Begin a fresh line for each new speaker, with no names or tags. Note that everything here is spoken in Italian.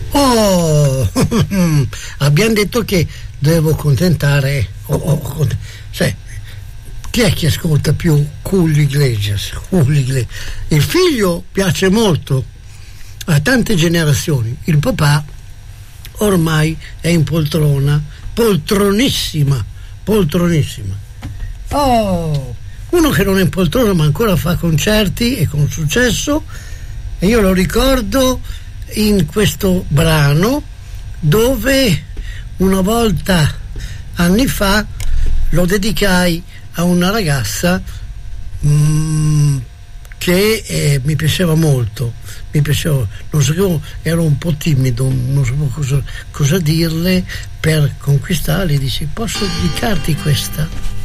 Oh, abbiamo detto che devo contentare. Cioè, chi è che ascolta più Julio Iglesias? Il figlio piace molto a tante generazioni. Il papà ormai è in poltrona, poltronissima. Oh, uno che non è in poltrona ma ancora fa concerti e con successo, e io lo ricordo in questo brano dove una volta, anni fa, lo dedicai a una ragazza che mi piaceva molto, non sapevo, ero un po' timido, non sapevo cosa dirle per conquistarle. Dici: posso dedicarti questa?